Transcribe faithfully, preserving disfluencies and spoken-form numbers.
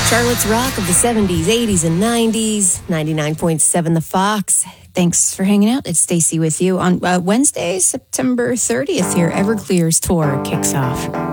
Charlotte's Rock of the seventies, eighties, and nineties. ninety-nine point seven The Fox. Thanks for hanging out. It's Stacey with you. On uh, Wednesday, September thirtieth, here, Everclear's tour kicks off.